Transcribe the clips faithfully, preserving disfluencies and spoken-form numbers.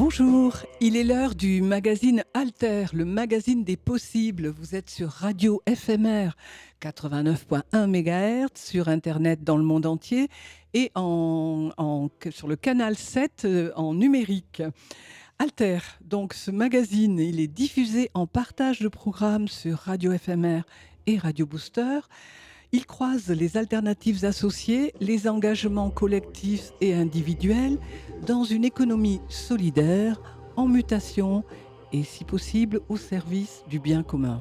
Bonjour, il est l'heure du magazine Alter, le magazine des possibles. Vous êtes sur Radio F M R quatre-vingt-neuf virgule un mégahertz, sur Internet dans le monde entier et en, en- sur le canal sept euh, en numérique. Alter, donc ce magazine, il est diffusé en partage de programmes sur Radio F M R et Radio Booster. Il croise les alternatives associées, les engagements collectifs et individuels dans une économie solidaire, en mutation et, si possible, au service du bien commun.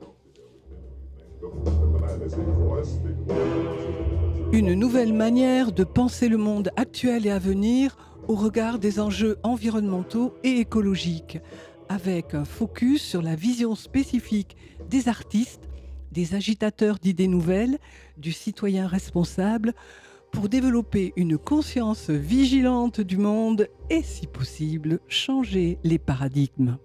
Une nouvelle manière de penser le monde actuel et à venir au regard des enjeux environnementaux et écologiques, avec un focus sur la vision spécifique des artistes, des agitateurs d'idées nouvelles, du citoyen responsable, pour développer une conscience vigilante du monde et, si possible, changer les paradigmes.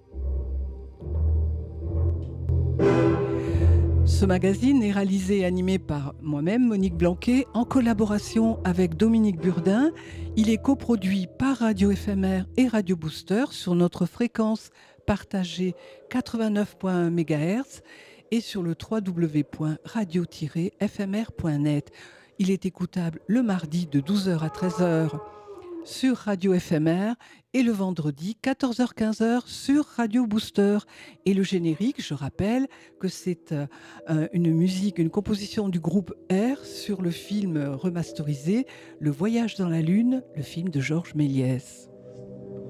Ce magazine est réalisé et animé par moi-même, Monique Blanquet, en collaboration avec Dominique Burdin. Il est coproduit par Radio F M R et Radio Booster sur notre fréquence partagée quatre-vingt-neuf virgule un mégahertz et sur le w w w point radio tiret f m r point net. Il est écoutable le mardi de douze heures à treize heures sur Radio F M R et le vendredi quatorze heures quinze heures sur Radio Booster. Et le générique, je rappelle que c'est euh, une musique, une composition du groupe R sur le film remasterisé Le Voyage dans la Lune, le film de Georges Méliès.